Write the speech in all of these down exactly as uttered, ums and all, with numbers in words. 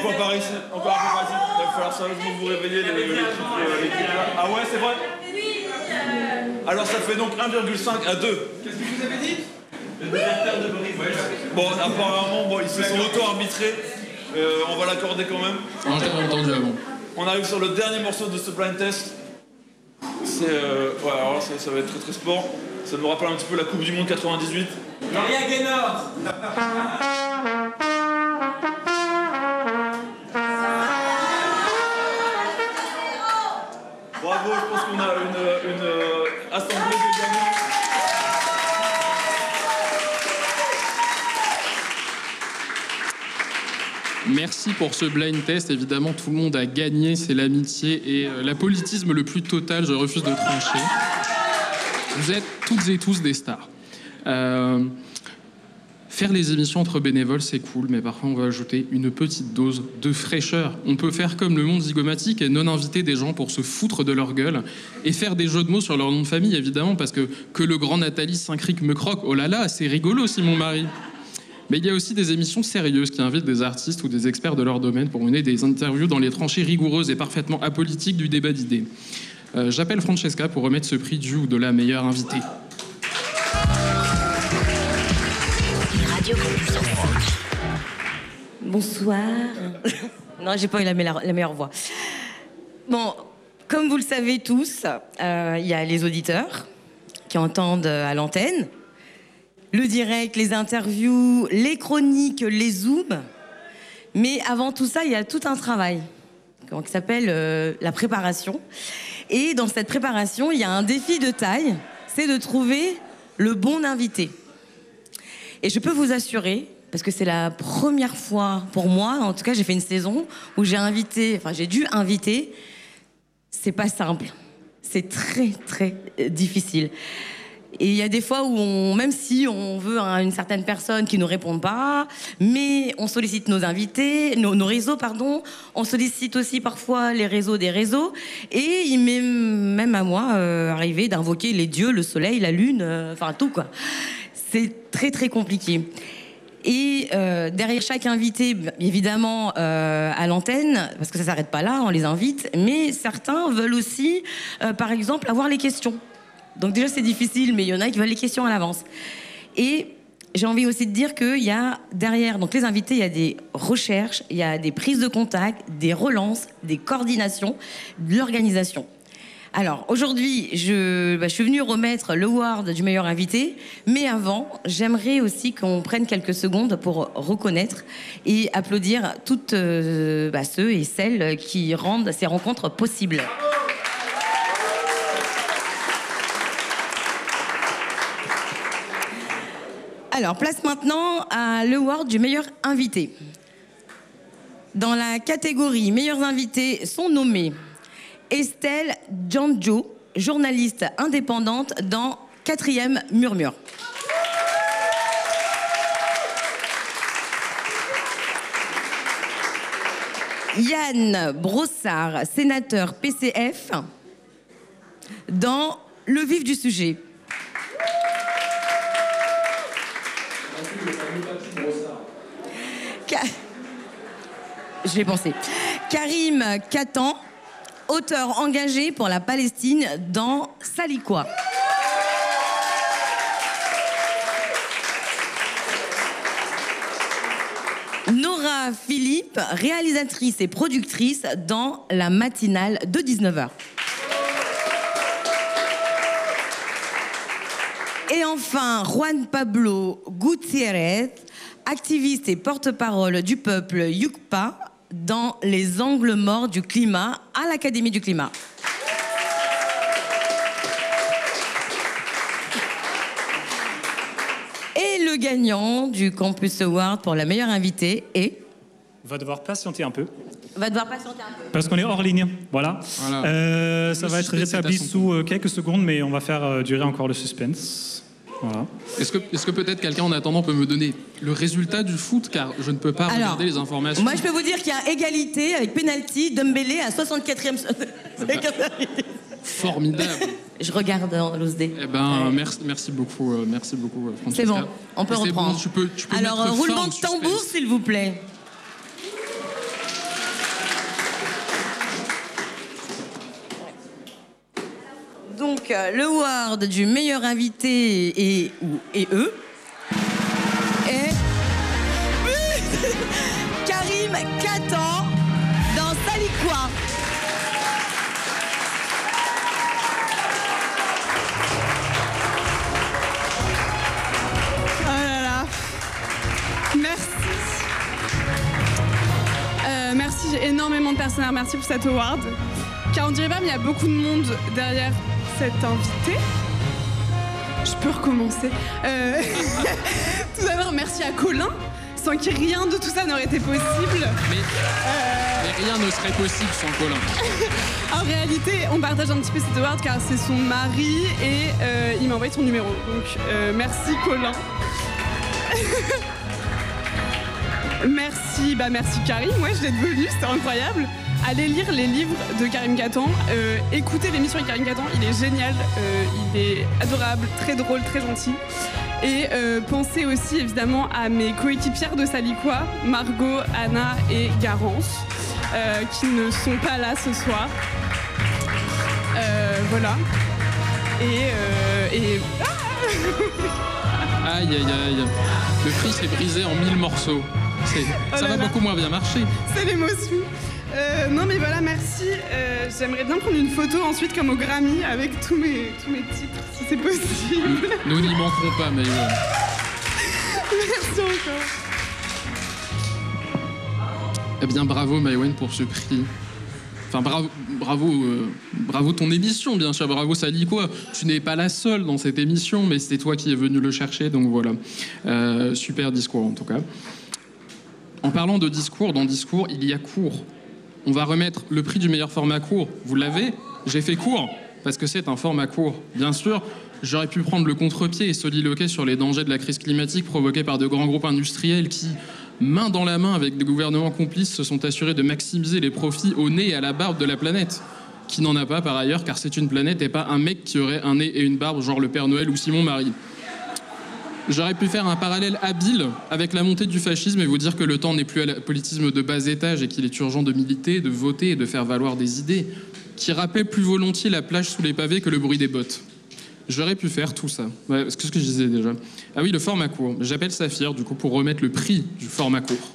peu par ici, encore un peu par ici. Il va falloir sérieusement vous réveiller l'équipe là. Ah ouais, c'est vrai? Alors ça fait donc un virgule cinq à deux. Qu'est-ce que vous avez dit? Le déserteur de Boris. Bon, apparemment, bon, ils se sont auto-arbitrés. Euh, on va l'accorder quand même. Non, je l'avais entendu avant. On arrive sur le dernier morceau de ce blind test. C'est... Euh, ouais, alors là, ça, ça va être très très sport. Ça nous rappelle un petit peu la Coupe du Monde quatre-vingt-dix-huit. Gloria Gaynor. Bravo, je pense qu'on a une, une euh, assemblée de gagnants. Merci pour ce blind test. Évidemment, tout le monde a gagné. C'est l'amitié et euh, l'apolitisme le plus total. Je refuse de trancher. Vous êtes toutes et tous des stars. Euh, faire les émissions entre bénévoles, c'est cool, mais parfois on va ajouter une petite dose de fraîcheur. On peut faire comme le monde zygomatique et non inviter des gens pour se foutre de leur gueule et faire des jeux de mots sur leur nom de famille, évidemment, parce que que le grand Nathalie Saint-Cric me croque, oh là là, c'est rigolo, Simon Marie. Mais il y a aussi des émissions sérieuses qui invitent des artistes ou des experts de leur domaine pour mener des interviews dans les tranchées rigoureuses et parfaitement apolitiques du débat d'idées. Euh, j'appelle Francesca pour remettre ce prix du ou de la meilleure invitée. Radio Bonsoir. Non, j'ai pas eu la meilleure, la meilleure voix. Bon, comme vous le savez tous, euh, il y a les auditeurs qui entendent à l'antenne, le direct, les interviews, les chroniques, les zooms. Mais avant tout ça, il y a tout un travail qui s'appelle euh, la préparation. Et dans cette préparation, il y a un défi de taille, c'est de trouver le bon invité. Et je peux vous assurer, parce que c'est la première fois pour moi, en tout cas j'ai fait une saison où j'ai invité, enfin j'ai dû inviter, c'est pas simple, c'est très très difficile. Et il y a des fois où, on, même si on veut hein, une certaine personne qui ne répond pas, mais on sollicite nos invités, nos, nos réseaux, pardon, on sollicite aussi parfois les réseaux des réseaux, et il m'est même à moi euh, arrivé d'invoquer les dieux, le soleil, la lune, euh, enfin tout quoi. C'est très très compliqué. Et euh, derrière chaque invité, évidemment, euh, à l'antenne, parce que ça ne s'arrête pas là, on les invite, mais certains veulent aussi, euh, par exemple, avoir les questions. Donc déjà, c'est difficile, mais il y en a qui veulent les questions à l'avance. Et j'ai envie aussi de dire qu'il y a derrière donc les invités, il y a des recherches, il y a des prises de contact, des relances, des coordinations, de l'organisation. Alors, aujourd'hui, je, bah, je suis venue remettre l'award du meilleur invité, mais avant, j'aimerais aussi qu'on prenne quelques secondes pour reconnaître et applaudir toutes euh, bah, ceux et celles qui rendent ces rencontres possibles. Alors, place maintenant à l'award du meilleur invité. Dans la catégorie meilleurs invités sont nommés Estelle Djanjo, journaliste indépendante dans Quatrième Murmure. Yann Brossard, sénateur P C F, dans Le vif du sujet. Ka... Je l'ai pensé. Karim Katan, auteur engagé pour la Palestine dans Salikoua. Nora Philippe, réalisatrice et productrice dans La matinale de dix-neuf heures. Et enfin, Juan Pablo Gutiérrez, activiste et porte-parole du peuple Yukpa dans Les angles morts du climat à l'Académie du climat. Et le gagnant du Campus Award pour la meilleure invitée est... Va devoir patienter un peu. Va devoir patienter un peu. Parce qu'on est hors ligne, voilà. Voilà. Euh, ça Le va être suspense rétabli est à son sous euh, quelques secondes, mais on va faire euh, durer encore le suspense. Voilà. Est-ce que, est-ce que peut-être quelqu'un en attendant peut me donner le résultat du foot, car je ne peux pas Alors, regarder les informations. Moi, je peux vous dire qu'il y a égalité avec penalty, Dembélé à soixante-quatrième... Formidable. Je regarde dans l'O S D. Eh ben, Ouais. merci, merci beaucoup, euh, merci beaucoup, euh, Francesca. C'est bon, on peut Et c'est reprendre. bon, tu peux, tu peux Alors, mettre roulement fin de au suspense. tambour, s'il vous plaît. donc euh, le award du meilleur invité et, ou, et eux est Karim Katan dans Saliquoi. Oh là là. Merci. Euh, merci, j'ai énormément de partenaires. Merci pour cet award. Car on dirait pas, mais il y a beaucoup de monde derrière cet invité. Je peux recommencer. Euh... Tout d'abord, merci à Colin, sans qui rien de tout ça n'aurait été possible. Mais, Euh, mais rien ne serait possible sans Colin. En réalité, on partage un petit peu cet award car c'est son mari et euh, il m'a envoyé son numéro. Donc, euh, merci Colin. Merci, bah merci Karim, ouais, je l'ai devenu, c'était incroyable. Allez lire les livres de Karim Katan, euh, écoutez l'émission avec Karim Katan, il est génial, euh, il est adorable, très drôle, très gentil. Et euh, pensez aussi évidemment à mes coéquipières de Saliquoi, Margot, Anna et Garance, euh, qui ne sont pas là ce soir. Euh, voilà. Et... Euh, et... Ah Aïe, aïe, aïe. Le prix s'est brisé en mille morceaux. C'est- Oh ça là va là. beaucoup moins bien marcher. C'est l'émotion. Euh, non mais voilà, merci. Euh, J'aimerais bien prendre une photo ensuite comme au Grammy avec tous mes, tous mes titres, si c'est possible. Nous n'y manquerons pas, mais... euh, Merci encore. Eh bien, bravo, Maïwenn, pour ce prix. Enfin, bravo, bravo, euh, bravo ton émission, bien sûr. Bravo, Saliquoi. Tu n'es pas la seule dans cette émission, mais c'est toi qui es venu le chercher, donc voilà. Euh, super discours, en tout cas. En parlant de discours, dans discours, il y a cours. On va remettre le prix du meilleur format court. Vous l'avez? J'ai fait court, parce que c'est un format court. Bien sûr, j'aurais pu prendre le contre-pied et soliloquer sur les dangers de la crise climatique provoquée par de grands groupes industriels qui, main dans la main avec des gouvernements complices, se sont assurés de maximiser les profits au nez et à la barbe de la planète. Qui n'en a pas par ailleurs, car c'est une planète et pas un mec qui aurait un nez et une barbe, genre le Père Noël ou Simon Marie. J'aurais pu faire un parallèle habile avec la montée du fascisme et vous dire que le temps n'est plus à la politisme de bas étage et qu'il est urgent de militer, de voter et de faire valoir des idées qui rappellent plus volontiers la plage sous les pavés que le bruit des bottes. J'aurais pu faire tout ça. Ouais, qu'est-ce que je disais déjà? Ah oui, le format court. J'appelle Saphir, du coup, pour remettre le prix du format court.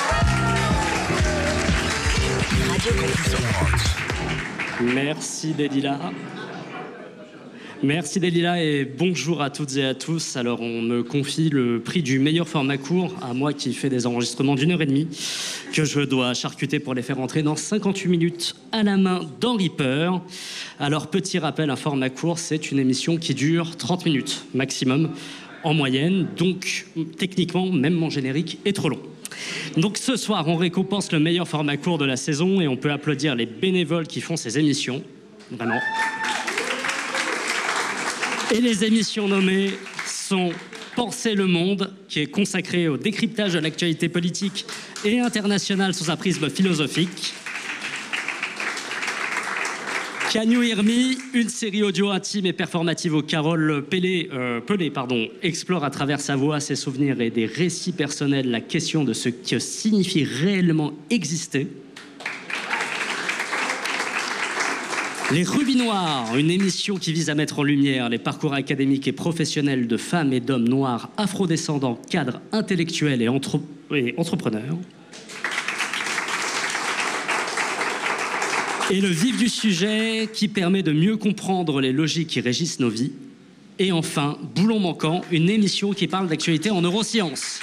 Merci Delila. Merci Delila et bonjour à toutes et à tous. Alors on me confie le prix du meilleur format court à moi qui fais des enregistrements d'une heure et demie que je dois charcuter pour les faire entrer dans cinquante-huit minutes à la main dans Reaper. Alors petit rappel, un format court c'est une émission qui dure trente minutes maximum en moyenne, donc techniquement même mon générique est trop long. Donc ce soir on récompense le meilleur format court de la saison et on peut applaudir les bénévoles qui font ces émissions, vraiment. Et les émissions nommées sont Penser le monde, qui est consacré au décryptage de l'actualité politique et internationale sous un prisme philosophique. Can You Hear Me, une série audio intime et performative où Carole Pelé, euh, Pelé pardon, explore à travers sa voix, ses souvenirs et des récits personnels la question de ce que signifie réellement exister. Les Rubis Noirs, une émission qui vise à mettre en lumière les parcours académiques et professionnels de femmes et d'hommes noirs, afrodescendants, cadres, intellectuels et, entre... et entrepreneurs. Et le vif du sujet qui permet de mieux comprendre les logiques qui régissent nos vies. Et enfin, Boulon Manquant, une émission qui parle d'actualité en neurosciences.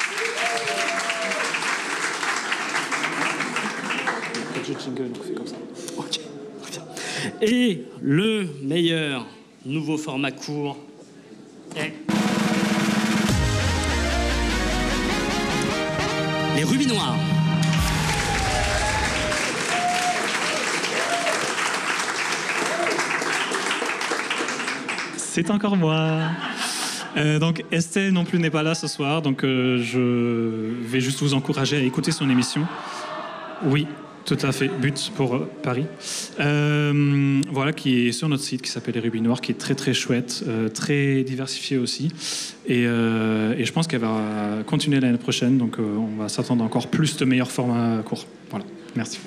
Et le meilleur nouveau format court est les Rubis Noirs. C'est encore moi. Euh, donc Estelle non plus n'est pas là ce soir, donc euh, je vais juste vous encourager à écouter son émission. Oui, tout à fait, But pour euh, Paris. Euh, voilà, qui est sur notre site, qui s'appelle Les Rubis Noirs, qui est très très chouette, euh, très diversifié aussi. Et, euh, et je pense qu'elle va continuer l'année prochaine, donc euh, on va s'attendre à encore plus de meilleurs formats courts. Voilà, merci.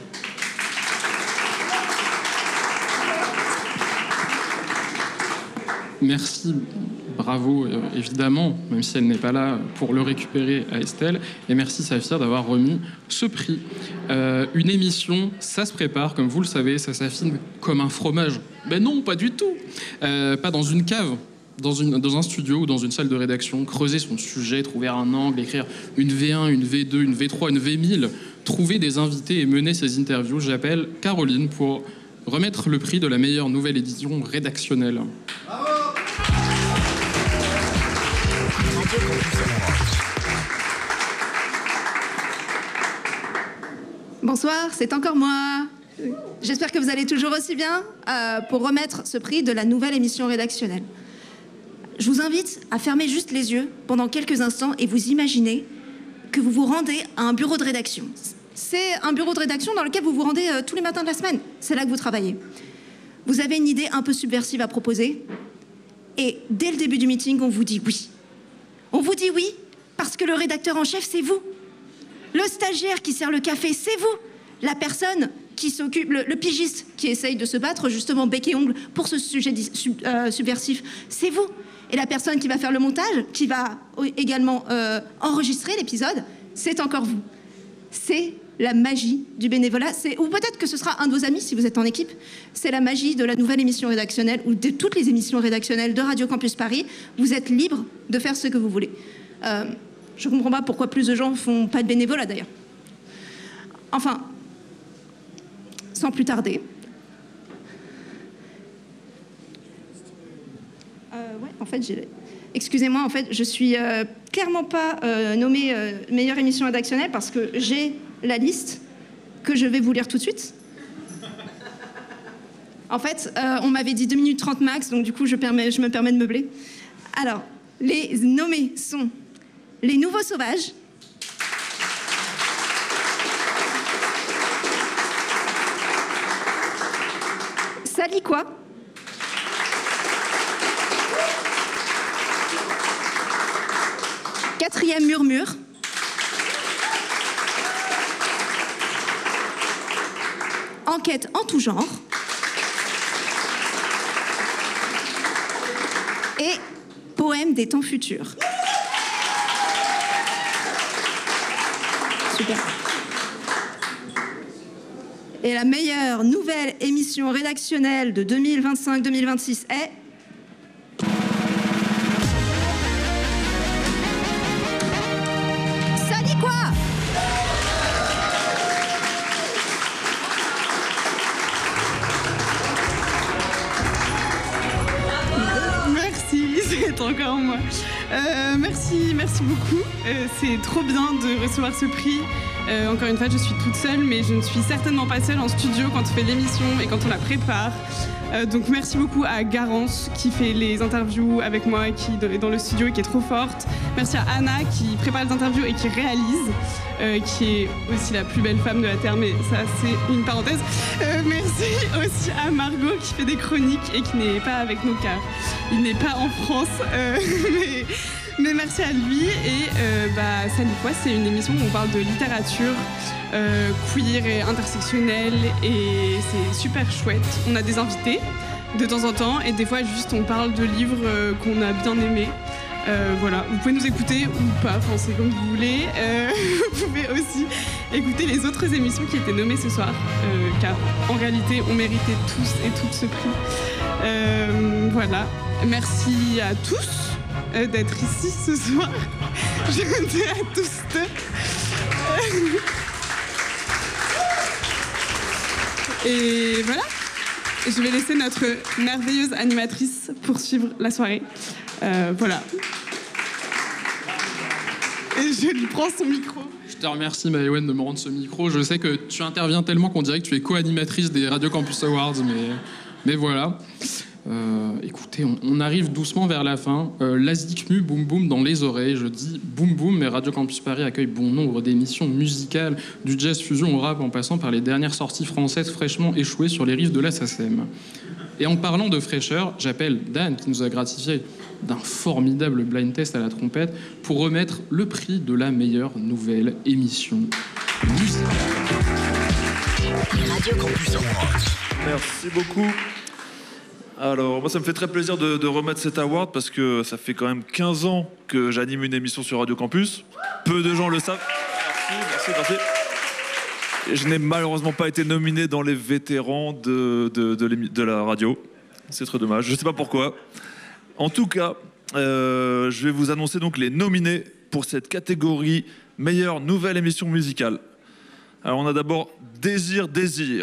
merci, bravo euh, évidemment, même si elle n'est pas là pour le récupérer à Estelle, et merci Saphir d'avoir remis ce prix. Euh, une émission, ça se prépare, comme vous le savez, ça s'affine comme un fromage. Ben non, pas du tout. Euh, pas dans une cave, dans, une, dans un studio ou dans une salle de rédaction, creuser son sujet, trouver un angle, écrire une V un, une V deux, une V trois, une V mille, trouver des invités et mener ces interviews. J'appelle Caroline pour remettre le prix de la meilleure nouvelle édition rédactionnelle. Bravo. Bonsoir, c'est encore moi. J'espère que vous allez toujours aussi bien euh, pour remettre ce prix de la nouvelle émission rédactionnelle. Je vous invite à fermer juste les yeux pendant quelques instants et vous imaginez que vous vous rendez à un bureau de rédaction. C'est un bureau de rédaction dans lequel vous vous rendez euh, tous les matins de la semaine. C'est là que vous travaillez. Vous avez une idée un peu subversive à proposer et dès le début du meeting, on vous dit oui. On vous dit oui parce que le rédacteur en chef, c'est vous. Le stagiaire qui sert le café, c'est vous. La personne qui s'occupe, le, le pigiste qui essaye de se battre justement bec et ongle pour ce sujet sub, euh, subversif, c'est vous. Et la personne qui va faire le montage, qui va également euh, enregistrer l'épisode, c'est encore vous. C'est la magie du bénévolat, c'est, ou peut-être que ce sera un de vos amis si vous êtes en équipe. C'est la magie de la nouvelle émission rédactionnelle ou de toutes les émissions rédactionnelles de Radio Campus Paris. Vous êtes libre de faire ce que vous voulez. Euh, je ne comprends pas pourquoi plus de gens ne font pas de bénévolat d'ailleurs. Enfin, sans plus tarder. Euh, ouais, en fait, j'ai... Excusez-moi, en fait, je suis euh, clairement pas euh, nommée euh, meilleure émission rédactionnelle parce que j'ai la liste que je vais vous lire tout de suite. En fait, euh, on m'avait dit deux minutes trente max, donc du coup, je, permets, je me permets de meubler. Alors, les nommés sont Les Nouveaux Sauvages, Sally quoi, Quatrième Murmure, Enquête en tout genre et Poème des temps futurs. Super. Et la meilleure nouvelle émission rédactionnelle de deux mille vingt-cinq deux mille vingt-six est... Ça dit quoi? Merci, c'est encore moi. Euh, merci, merci beaucoup. Euh, c'est trop bien de recevoir ce prix. Euh, encore une fois, je suis toute seule, mais je ne suis certainement pas seule en studio quand on fait l'émission et quand on la prépare. Euh, donc merci beaucoup à Garance qui fait les interviews avec moi et qui est dans le studio et qui est trop forte. Merci à Anna qui prépare les interviews et qui réalise, euh, qui est aussi la plus belle femme de la Terre, mais ça c'est une parenthèse. Euh, merci aussi à Margot qui fait des chroniques et qui n'est pas avec nous car il n'est pas en France. Euh, mais... Mais merci à lui et euh, bah, Salut quoi, c'est une émission où on parle de littérature euh, queer et intersectionnelle et c'est super chouette. On a des invités de temps en temps et des fois juste on parle de livres euh, qu'on a bien aimés. Euh, voilà, vous pouvez nous écouter ou pas, enfin, c'est comme vous voulez. Euh, vous pouvez aussi écouter les autres émissions qui étaient nommées ce soir, euh, car en réalité on méritait tous et toutes ce prix. Euh, voilà, merci à tous d'être ici ce soir. Je vous dis à tous deux. Et voilà, je vais laisser notre merveilleuse animatrice poursuivre la soirée. Euh, voilà. Et je lui prends son micro. Je te remercie Maëwen de me rendre ce micro. Je sais que tu interviens tellement qu'on dirait que tu es co-animatrice des Radio Campus Awards, mais, mais voilà. Euh, écoutez, on, on arrive doucement vers la fin. Euh, L'Azikmu, boum boum dans les oreilles. Je dis boum boum, mais Radio Campus Paris accueille bon nombre d'émissions musicales, du jazz fusion au rap, en passant par les dernières sorties françaises fraîchement échouées sur les rives de la S A C E M. Et en parlant de fraîcheur, j'appelle Dan, qui nous a gratifié d'un formidable blind test à la trompette, pour remettre le prix de la meilleure nouvelle émission musicale. Radio Campus Awards. Merci beaucoup. Alors, moi, ça me fait très plaisir de, de remettre cet award parce que ça fait quand même quinze ans que j'anime une émission sur Radio Campus. Peu de gens le savent. Merci, merci, merci. Je n'ai malheureusement pas été nominé dans les vétérans de, de, de, de la radio. C'est très dommage. Je ne sais pas pourquoi. En tout cas, euh, je vais vous annoncer donc les nominés pour cette catégorie meilleure nouvelle émission musicale. Alors, on a d'abord Désir, Désir.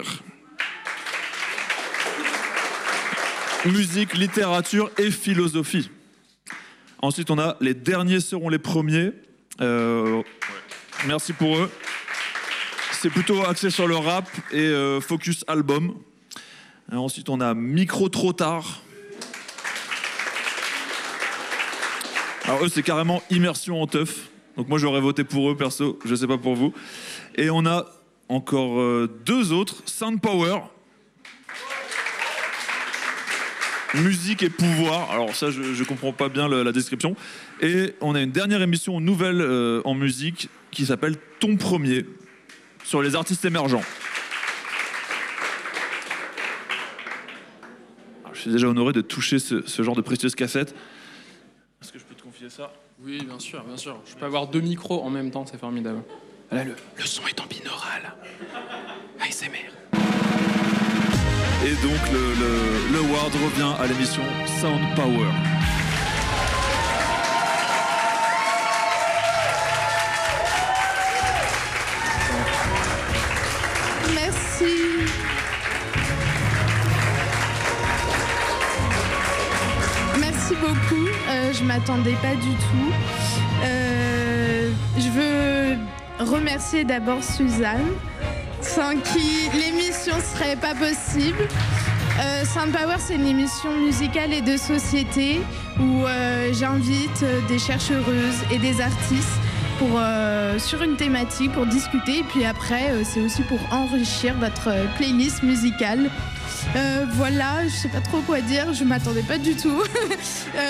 Musique, littérature et philosophie. Ensuite, on a Les derniers seront les premiers. Euh, merci pour eux. C'est plutôt axé sur le rap et euh, focus album. Et ensuite, on a Micro trop tard. Alors eux, c'est carrément immersion en teuf. Donc moi, j'aurais voté pour eux, perso. Je sais pas pour vous. Et on a encore euh, deux autres. Sound Power. Musique et pouvoir. Alors ça, je, je comprends pas bien le, la description. Et on a une dernière émission nouvelle euh, en musique qui s'appelle Ton Premier, sur les artistes émergents. Alors, je suis déjà honoré de toucher ce, ce genre de précieuse cassette. Est-ce que je peux te confier ça? Oui, bien sûr, bien sûr. Je peux avoir deux micros en même temps, c'est formidable. Là, le, le son est en binaural. A S M R. Et donc le, le, le award revient à l'émission Sound Power. Merci. Merci beaucoup. Euh, je m'attendais pas du tout. Euh, je veux remercier d'abord Suzanne, sans qui l'émission serait pas possible. Euh, Sound Power, c'est une émission musicale et de société où euh, j'invite des chercheuses et des artistes pour, euh, sur une thématique pour discuter. Et puis après, euh, c'est aussi pour enrichir votre playlist musicale. Euh, voilà, je sais pas trop quoi dire, je m'attendais pas du tout. euh,